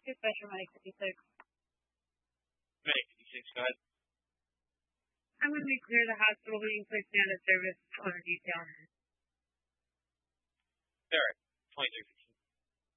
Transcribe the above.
Dispatcher Medic 56. Medic 56, go ahead. I'm going to clear the hospital. We can place me out of service on a detail. Derek, 2356.